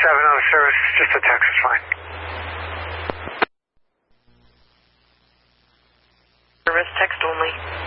out of service. Just a text is fine. Service text only.